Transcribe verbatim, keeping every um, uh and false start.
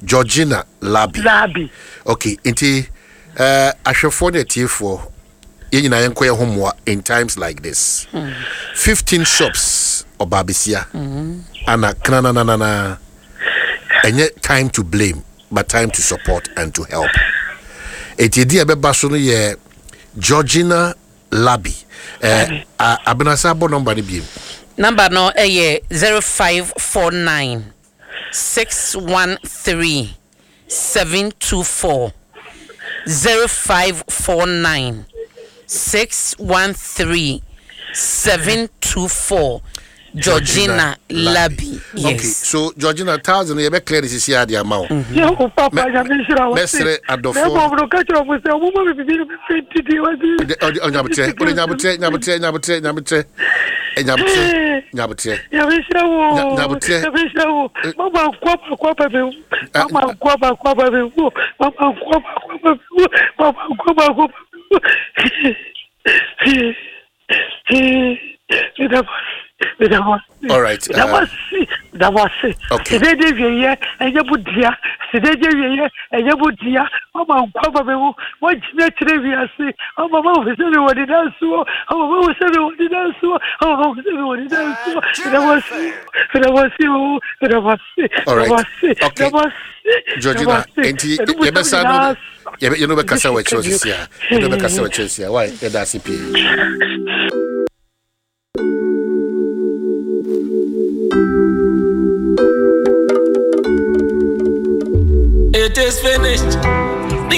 Georgina Labi. Labi. Okay, inti uh ahwefo na tiefo ye nyina yenkoye homoa in times like this. Mm. fifteen shops obabisia. Mm. Ana knana na na na. Enye time to blame, but time to support and to help. Eti di abeba so no ye Georgina Labi. Eh uh, abenasa bo number ni bi. Number no eh zero five four nine six one three seven two four zero five four nine six one three seven two four. Georgina Labi. Yes. Okay, so Georgina thousand you be clear this here the amount. Yeah, papa, ya menshira wa. Mesre adofo. Me mo bro ka tro mo se mo mo bi bi fifty di wa di. O nyabutre, o nyabutre, nyabutre, nyabutre, nyabutre. E nyabutre, nyabutre. Ya menshira wo. Nyabutre. Ya menshira wo. Mama kwa kwa pa be. Mama kwa pa kwa pa be. Mama kwa pa kwa pa be. Mama kwa pa kwa pa. All right. That was that was it. Okay. Today they here and you put here. Today they here and you put here. Mama, Papa, what you today I say. Oh, Mama, we said what it does so. Oh, Mama, we said what it does so. Oh, Mama, we said what it does so. That was that was you. That was it. All right. Okay. That was Georgina, enti yebesa no you know be kasa we choose here. You know be kasa we choose here. Why? That's it.